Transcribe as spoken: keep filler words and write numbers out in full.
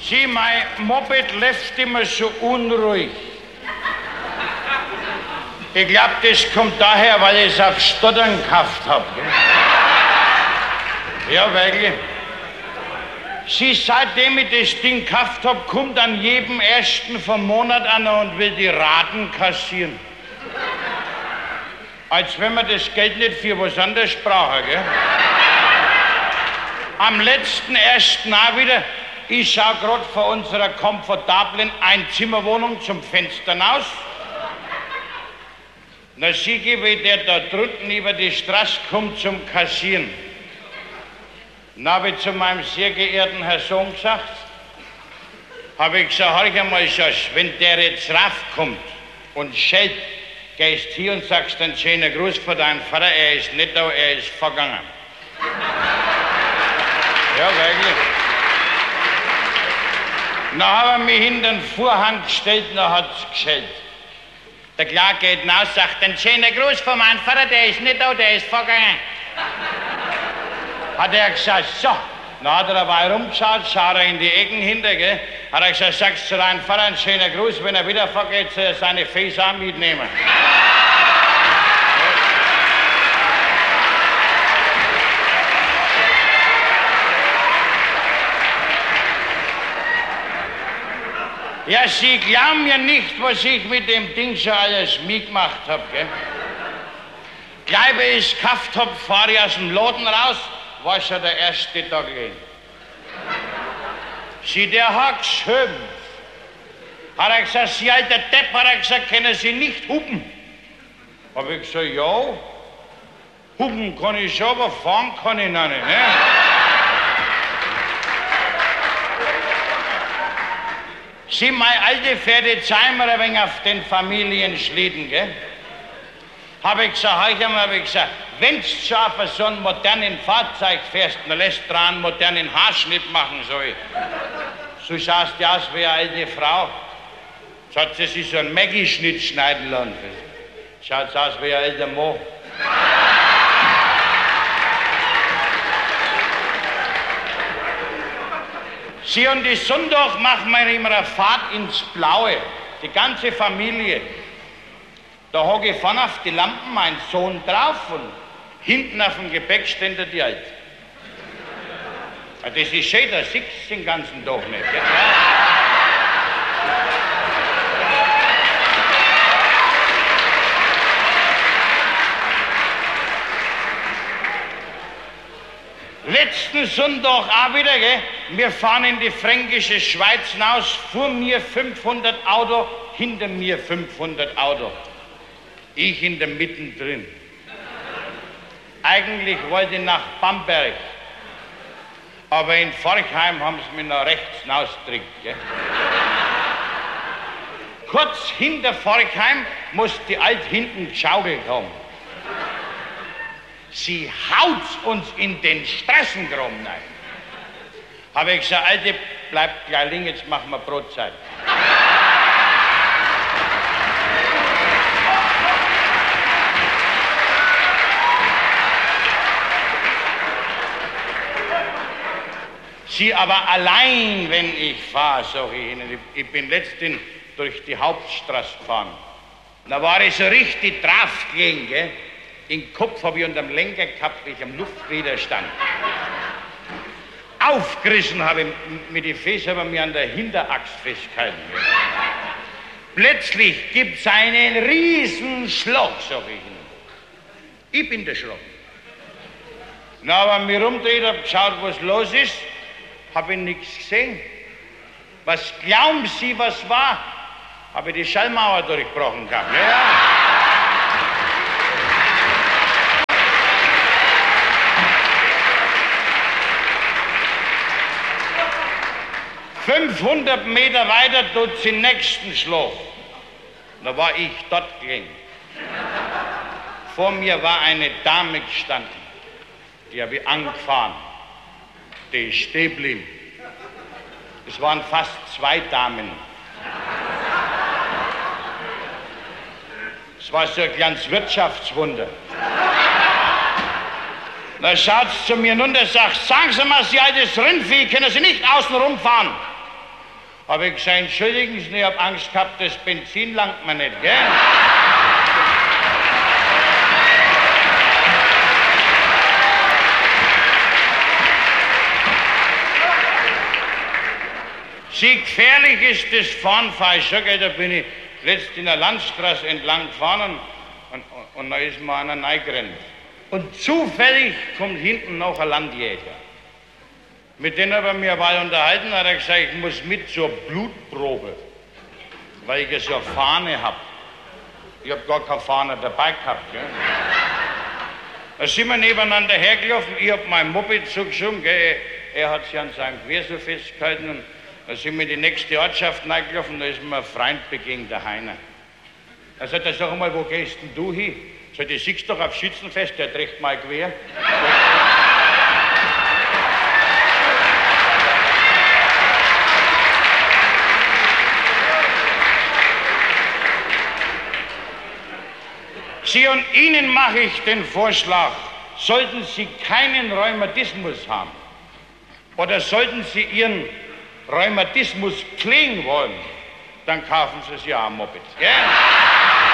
Sieh, mein Moped läuft immer so unruhig. Ich glaub, das kommt daher, weil ich es auf Stottern gekauft hab. Ja, wirklich. Sie, seitdem ich das Ding gekauft hab, kommt an jedem ersten vom Monat einer und will die Raten kassieren. Als wenn man das Geld nicht für was anderes brauche, gell? Am letzten ersten auch wieder, ich schau grad vor unserer komfortablen Einzimmerwohnung zum Fenster raus. Na, sieh, wie der da drunten über die Straße kommt zum Kassieren. Dann habe ich zu meinem sehr geehrten Herrn Sohn gesagt, habe ich gesagt, hör einmal, Schorsch, wenn der jetzt raufkommt und schellt, gehst hier und sagst einen schönen Gruß von deinem Vater, er ist nicht da, er ist vergangen. Ja, wirklich. Dann haben wir mich hinter den Vorhang gestellt, dann hat es geschellt. Der Kleine geht hinaus, sagt, ein schöner Gruß von meinem Vater, der ist nicht da, der ist vergangen. Hat er gesagt, so. Dann hat er dabei rumgeschaut, schaut er in die Ecken hinter, gell. Hat er gesagt, sagst zu deinem Vater einen schönen Gruß, wenn er wieder vergeht, soll er seine Füße auch mitnehmen. Ja, Sie glauben mir nicht, was ich mit dem Ding schon alles mitgemacht hab, gell? Gleich wie ich es gekauft hab, fahr ich aus dem Laden raus, war schon der erste Tag gehen. Sie, der hat geschimpft. Hat er gesagt, Sie alter Depp, hat er gesagt, können Sie nicht hupen? Hab ich gesagt, ja, hupen kann ich schon, aber fahren kann ich noch nicht, ne? Sie, meine alte Pferde, zeigen wir ein wenig auf den Familienschlitten, gell? Hab ich gesagt, hör mal, hab ich gesagt, wenn's schon auf so einem modernen Fahrzeug fährst, dann lässt dran einen modernen Haarschnitt machen, so ich. So schaust du aus wie eine alte Frau. So hat sie sich so einen Maggie-Schnitt schneiden lassen. Schaut's aus wie ein alter Mann. Sie, und die Sonntag machen wir immer eine Fahrt ins Blaue, die ganze Familie. Da hocke ich vorne auf die Lampen, mein Sohn drauf und hinten auf dem Gepäckständer die Alte. Das ist schön, da siehst du den ganzen Tag nicht. Ja? Letzten Sonntag auch wieder, gell? Wir fahren in die fränkische Schweiz hinaus, vor mir fünfhundert Auto, hinter mir fünfhundert Auto. Ich in der Mitte drin. Eigentlich wollte ich nach Bamberg, aber in Forchheim haben sie mich nach rechts hinausgedrückt. Kurz hinter Forchheim muss die Alte hinten geschaukelt haben. Sie haut uns in den Straßengraben rein. Habe ich gesagt, Alte, bleibt gleich liegen, jetzt machen wir Brotzeit. Sie, aber allein, wenn ich fahre, sag ich Ihnen, ich bin letztens durch die Hauptstraße gefahren. Da war ich so richtig drauf gelegen, gell? Den Kopf habe ich unterm Lenker gehabt, wie ich am Luftwiderstand. Aufgerissen habe ich mit den Füßen, aber mir an der Hinterachse festgehalten. Plötzlich gibt es einen Riesenschlag, sag ich Ihnen. Ich bin der Schlag. Na, aber mir rumdreht, hab geschaut, was los ist, habe ich nichts gesehen. Was glauben Sie, was war? Habe ich die Schallmauer durchbrochen gehabt. Ja. fünfhundert Meter weiter tut sie den nächsten Schlag. Da war ich dort gelegen. Vor mir war eine Dame gestanden. Die habe ich angefahren. Die ist stehen geblieben. Es waren fast zwei Damen. Es war so ein kleines Wirtschaftswunder. Da schaut sie zu mir runter und sagt, sagen Sie mal, Sie altes Rindvieh, können Sie nicht außen rumfahren? Habe ich gesagt, entschuldigen Sie, ich hab Angst gehabt, das Benzin langt mir nicht, gell? Sie gefährlich ist das Fahren, fahr ich schon, gell, da bin ich letzt in der Landstraße entlang gefahren und, und, und da ist mir einer reingerannt. Und zufällig kommt hinten noch ein Landjäger. Mit dem habe ich mich mal unterhalten, hat er gesagt, ich muss mit zur Blutprobe, weil ich ja so eine Fahne habe. Ich habe gar keine Fahne dabei gehabt. Gell. Da sind wir nebeneinander hergelaufen, ich habe mein Moped zugeschoben, gell. Er hat sich an seinem Gewehr so festgehalten und da sind wir in die nächste Ortschaft reingelaufen, da ist mir ein Freund begegnet, der Heiner. Da sagt er, sag mal, wo gehst denn du hin? Sagt, ich siehst doch auf Schützenfest, der trägt mein Gewehr. Sie und Ihnen mache ich den Vorschlag, sollten Sie keinen Rheumatismus haben oder sollten Sie Ihren Rheumatismus klingen wollen, dann kaufen Sie sich ja ein Moped. Gell?